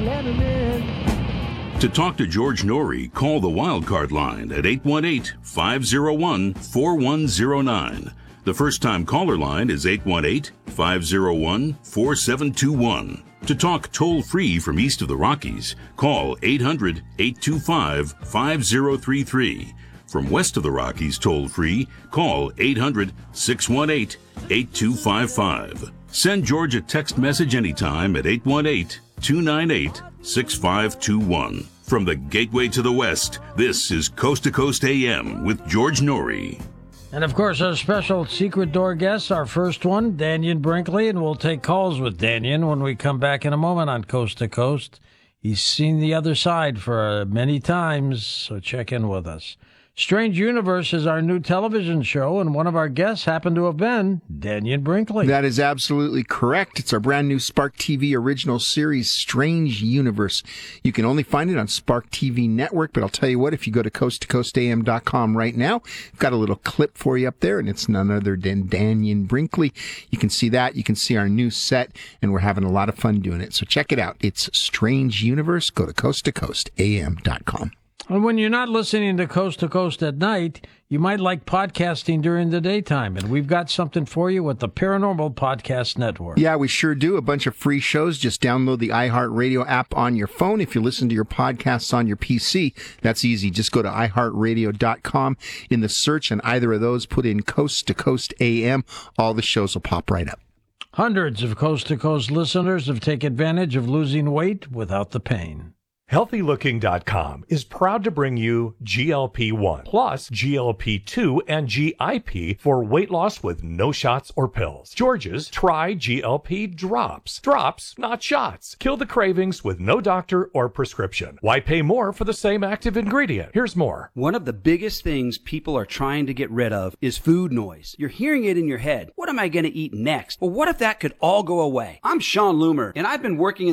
let him in. To talk to George Norrie, call the Wildcard line at 818-501-4109. The first-time caller line is 818-501-4721. To talk toll-free from east of the Rockies, call 800-825-5033. From west of the Rockies toll-free, call 800-618-8255. Send George a text message anytime at 818-298-6521. From the gateway to the west, this is Coast to Coast AM with George Norrie. And, of course, our special secret door guest, our first one, Dannion Brinkley, and we'll take calls with Dannion when we come back in a moment on Coast to Coast. He's seen the other side for many times, so check in with us. Strange Universe is our new television show, and one of our guests happened to have been Dannion Brinkley. That is absolutely correct. It's our brand new Spark TV original series, Strange Universe. You can only find it on Spark TV Network, but I'll tell you what, if you go to coasttocoastam.com right now, I've got a little clip for you up there, and it's none other than Dannion Brinkley. You can see that. You can see our new set, and we're having a lot of fun doing it. So check it out. It's Strange Universe. Go to coasttocoastam.com. And when you're not listening to Coast at night, you might like podcasting during the daytime. And we've got something for you with the Paranormal Podcast Network. Yeah, we sure do. A bunch of free shows. Just download the iHeartRadio app on your phone. If you listen to your podcasts on your PC, that's easy. Just go to iHeartRadio.com. In the search on either of those, put in Coast to Coast AM. All the shows will pop right up. Hundreds of Coast to Coast listeners have taken advantage of losing weight without the pain. HealthyLooking.com is proud to bring you GLP-1 plus GLP-2 and GIP for weight loss with no shots or pills. George's Try GLP Drops. Drops, not shots. Kill the cravings with no doctor or prescription. Why pay more for the same active ingredient? Here's more. One of the biggest things people are trying to get rid of is food noise. You're hearing it in your head. What am I going to eat next? Well, what if that could all go away? I'm Sean Loomer, and I've been working